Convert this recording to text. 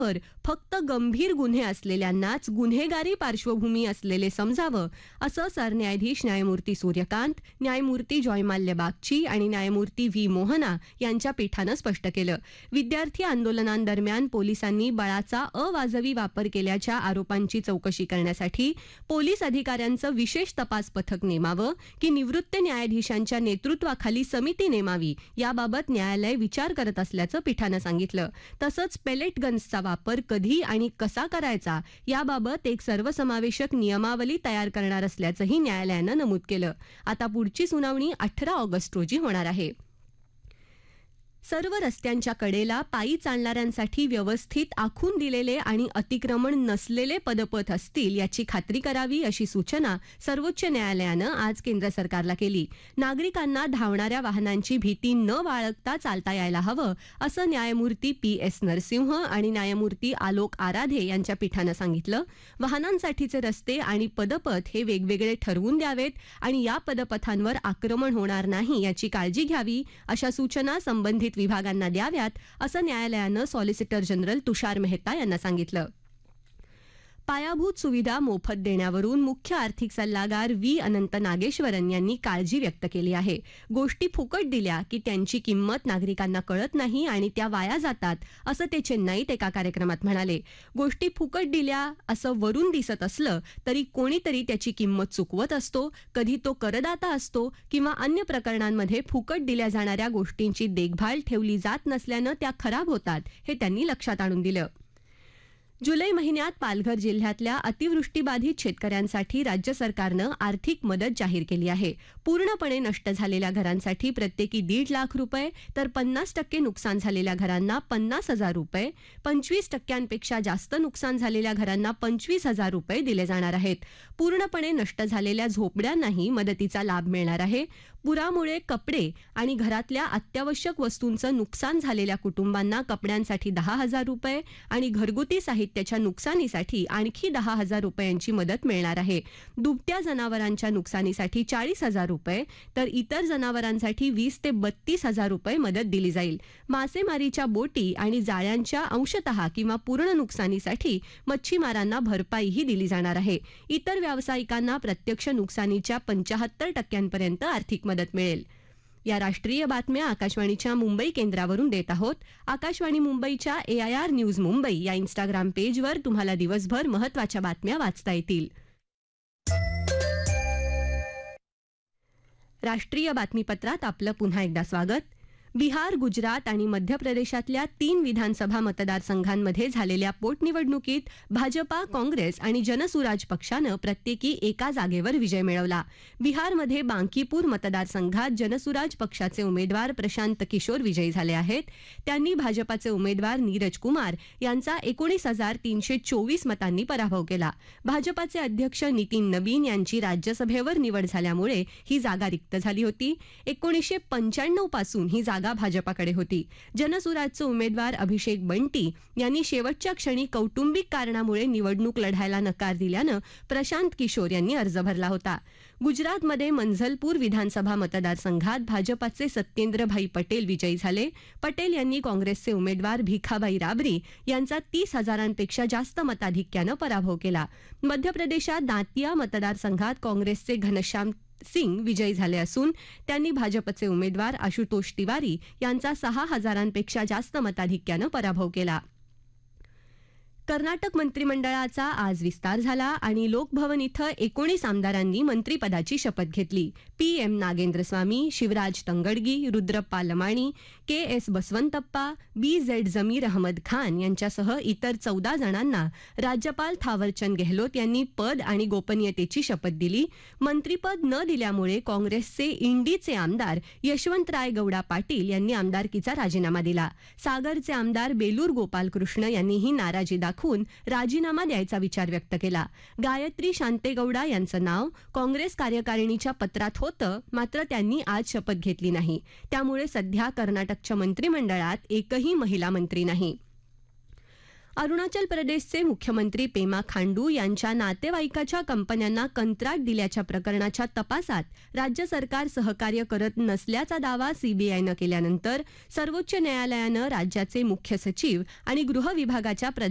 वर फक्त गंभीर गुन्हे असलेल्यांनाच गुन्हेगारी पार्श्वभूमी असलेले समजावं, असं सरन्यायाधीश न्यायमूर्ती सूर्यकांत, न्यायमूर्ती जॉयमाल्य बागची आणि न्यायमूर्ती व्ही मोहना यांच्या पीठानं स्पष्ट केलं. विद्यार्थी आंदोलनांदरम्यान पोलिसांनी बळाचा अवाजवी वापर केल्याच्या आरोपांची चौकशी करण्यासाठी पोलीस अधिकाऱ्यांचं विशेष तपास पथक नेमावं की निवृत्त न्यायाधीशांच्या नेतृत्वाखाली समिती नेमावी, याबाबत न्यायालय विचार करत असल्याचं पीठानं सांगितलं. तसंच पेलेट गन्सचा वापर कधी आणि कसा करायचा याबाबत एक सर्वसमावेशक नियमावली तयार करणार असल्याचंही न्यायालयानं नमूद केलं. आता पुढची सुनावणी 18 ऑगस्ट रोजी होणार आहे. सर्व रस्त्यांच्या कडेला पायी चालणाऱ्यांसाठी व्यवस्थित आखून दिलेले आणि अतिक्रमण नसलेले पदपथ असतील याची खात्री करावी, अशी सूचना सर्वोच्च न्यायालयानं आज केंद्र सरकारला केली. नागरिकांना धावणाऱ्या वाहनांची भीती न बाळगता चालता यायला हवं, असं न्यायमूर्ती PS नरसिंह आणि न्यायमूर्ती आलोक आराधे यांच्या पीठानं सांगितलं. वाहनांसाठीचे रस्ते आणि पदपथ हे वेगवेगळे ठरवून द्यावेत आणि या पदपथांवर आक्रमण होणार नाही याची काळजी घ्यावी, अशा सूचना संबंधित विभागांना द्याव्यात, असं न्यायालयानं सॉलिसिटर जनरल तुषार मेहता यांना सांगितलं. पायाभूत सुविधा मोफत देण्यावरून मुख्य आर्थिक सल्लागार व्ही अनंत नागेश्वरन यांनी काळजी व्यक्त केली आहे. गोष्टी फुकट दिल्या की त्यांची किंमत नागरिकांना कळत नाही आणि त्या वाया जातात, असं ते चेन्नईत एका कार्यक्रमात म्हणाले. गोष्टी फुकट दिल्या असं वरून दिसत असलं तरी कोणीतरी त्याची किंमत चुकवत असतो. कधी तो करदाता असतो किंवा अन्य प्रकरणांमध्ये फुकट दिल्या जाणाऱ्या गोष्टींची देखभाल ठेवली जात नसल्यानं त्या खराब होतात, हे त्यांनी लक्षात आणून दिलं. जुलै महिन्यात पालघर जिल्ह्यातल्या अतिवृष्टीबाधित शेतकऱ्यांसाठी राज्य सरकारनं आर्थिक मदत जाहीर केली आहे. पूर्णपणे नष्ट झालेल्या घरांसाठी प्रत्येकी 1.5 लाख रुपये, तर 50% नुकसान झालेल्या घरांना 50,000 रुपये, 25%पेक्षा जास्त नुकसान झालेल्या घरांना 25,000 रुपये दिले जाणार आहेत. पूर्णपणे नष्ट झालेल्या झोपड्यांनाही मदतीचा लाभ मिळणार आहे. पुरामुळे कपडे आणि घरातल्या अत्यावश्यक वस्तूंचं नुकसान झालेल्या कुटुंबांना कपड्यांसाठी 10,000 रुपये आणि घरगुती साहित्याच्या नुकसानीसाठी आणखी 10,000 रुपयांची मदत मिळणार आहे. दुभत्या जनावरांच्या नुकसानीसाठी 40,000 रुपये, तर इतर जनावरांसाठी 20,000 ते 32,000 रुपये मदत दिली जाईल. मासेमारीच्या बोटी आणि जाळ्यांच्या अंशतः किंवा पूर्ण नुकसानीसाठी मच्छीमारांना भरपाईही दिली जाणार आहे. इतर व्यावसायिकांना प्रत्यक्ष नुकसानीच्या 75% आर्थिक मदत मिळेल. या राष्ट्रीय बातम्या आकाशवाणीच्या मुंबई केंद्रावरून देत आहोत. आकाशवाणी मुंबईच्या AIR न्यूज मुंबई या इंस्टाग्राम पेजवर तुम्हाला दिवसभर महत्त्वाच्या बातम्या वाचता येतील. राष्ट्रीय बातमीपत्रात आपलं पुन्हा एकदा स्वागत. बिहार, गुजरात आणि मध्य प्रदेशातल्या 3 विधानसभा मतदारसंघांमध्ये झालेल्या पोटनिवडणुकीत भाजपा, काँग्रेस आणि जनसुराज पक्षानं प्रत्येकी एका जागेवर विजय मिळवला. बिहारमध्ये बांकीपूर मतदारसंघात जनसुराज पक्षाचे उमेदवार प्रशांत किशोर विजयी झाले आहेत. त्यांनी भाजपाचे उमेदवार नीरज कुमार यांचा 19,324 मतांनी पराभव केला. भाजपाचे अध्यक्ष नितीन नबीन यांची राज्यसभेवर निवड झाल्यामुळे ही जागा रिक्त झाली होती. 1995 पासून ही जागा भाजपाकडे होती. जनसुराजचे उमेदवार अभिषेक बंटी यांनी शेवटच्या क्षणी कौटुंबिक कारणामुळे निवडणूक लढायला नकार दिल्यानं प्रशांत किशोर यांनी अर्ज भरला होता. गुजरातमध्ये मंझलपूर विधानसभा मतदारसंघात भाजपाचे सत्येंद्रभाई पटेल विजयी झाले. पटेल यांनी काँग्रेसचे उमेदवार भिखाबाई राबरी यांचा 30,000पेक्षा जास्त मताधिक्यानं पराभव केला. मध्य प्रदेशात दातिया मतदारसंघात काँग्रेसचे घनश्याम सिंग विजयी झाले असून त्यांनी भाजपचे उमेदवार आशुतोष तिवारी यांचा 6,000पेक्षा जास्त मताधिक्यानं पराभव केला. कर्नाटक मंत्रिमंडळाचा आज विस्तार झाला आणि लोकभवन इथं 19 आमदारांनी मंत्रिपदाची शपथ घेतली. PM नागेंद्र स्वामी, शिवराज तंगडगी, रुद्रप्पा लमाणी, KS बसवंतप्पा, BZ जमीर अहमद खान यांच्यासह इतर 14 जणांना राज्यपाल थावरचंद गेहलोत यांनी पद आणि गोपनीयतेची शपथ दिली. मंत्रिपद न दिल्यामुळे काँग्रेसचे इंडीचे आमदार यशवंतराय गौडा पाटील यांनी आमदारकीचा राजीनामा दिला. सागरचे आमदार बेलूर गोपालकृष्ण यांनीही नाराजी दाखवून राजीनामा द्यायचा विचार व्यक्त केला. गायत्री शांतेगौडा यांचं नाव काँग्रेस कार्यकारिणीच्या पत्रात होतं, मात्र त्यांनी आज शपथ घेतली नाही. त्यामुळे सध्या कर्नाटकच्या मंत्रिमंडळात एकही महिला मंत्री नाही. अरुणाचल प्रदेशचे मुख्यमंत्री पेमा खांडू यांच्या नातेवाईकाच्या कंपन्यांना कंत्राट दिल्याच्या प्रकरणाच्या तपासात राज्य सरकार सहकार्य करत नसल्याचा दावा CBIनं केल्यानंतर सर्वोच्च न्यायालयानं राज्याचे मुख्य सचिव आणि गृह विभागाच्या